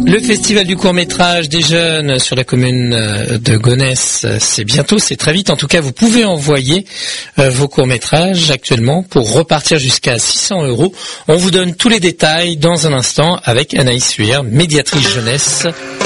Le festival du court-métrage des jeunes sur la commune de Gonesse, c'est bientôt, c'est très vite. En tout cas, vous pouvez envoyer vos courts-métrages actuellement pour repartir jusqu'à 600 €. On vous donne tous les détails dans un instant avec Anaïs Huer, médiatrice jeunesse